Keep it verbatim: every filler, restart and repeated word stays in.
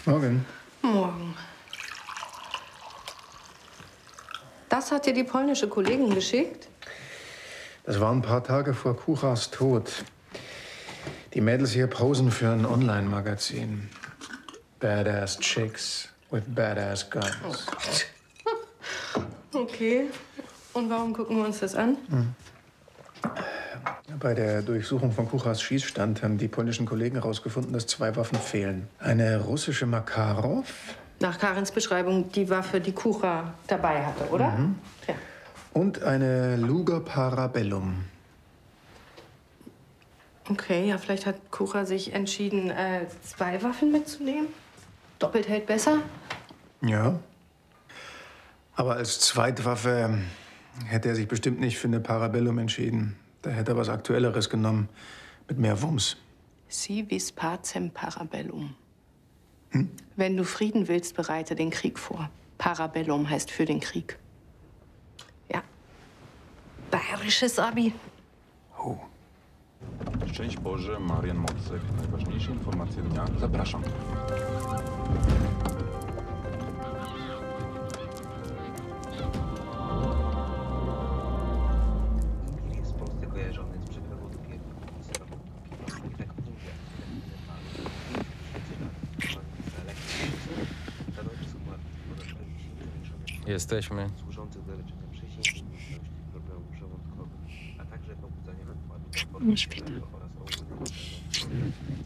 Morgen. Morgen. Das hat dir die polnische Kollegin geschickt? Das war ein paar Tage vor Kuchas Tod. Die Mädels hier posen für ein Online-Magazin. Badass Chicks with Badass Guns. Oh Gott. Okay. Und warum gucken wir uns das an? Hm. Bei der Durchsuchung von Kuchas Schießstand haben die polnischen Kollegen herausgefunden, dass zwei Waffen fehlen. Eine russische Makarov. Nach Karins Beschreibung die Waffe, die Kucha dabei hatte, oder? Mhm. Ja. Und eine Luger Parabellum. Okay, ja, vielleicht hat Kucha sich entschieden, äh, zwei Waffen mitzunehmen. Doppelt hält besser. Ja. Aber als Zweitwaffe hätte er sich bestimmt nicht für eine Parabellum entschieden. Da hätte er was Aktuelleres genommen, mit mehr Wumms. Si vis pacem parabellum. Hm? Wenn du Frieden willst, bereite den Krieg vor. Parabellum heißt für den Krieg. Ja. Bayerisches Abi. Oh. Szczęść Boże, Marian Mocek. Najważniejsze informacje dnia. Zapraszam. Jesteśmy. Nie świetnie.